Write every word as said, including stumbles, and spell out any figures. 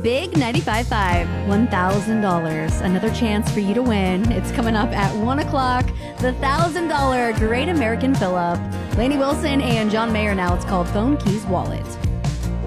Big ninety-five point five, one thousand dollars. Another chance for you to win. It's coming up at one o'clock. The one thousand dollars Great American Fill-Up. Lainey Wilson and John Mayer now. It's called Phone Keys Wallet.